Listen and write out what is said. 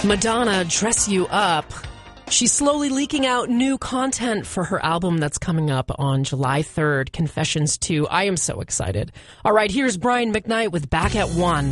Madonna, Dress You Up. She's slowly leaking out new content for her album that's coming up on July 3rd, Confessions 2. I am so excited. All right, here's Brian McKnight with Back at One.